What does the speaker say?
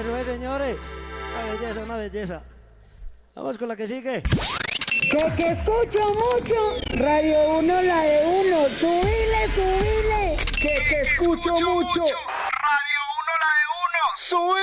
Eso es, señores. Una belleza, una belleza. Vamos con la que sigue. Que escucho mucho, Radio 1, la de 1, subile. Que escucho mucho, Radio 1, la de 1, subile.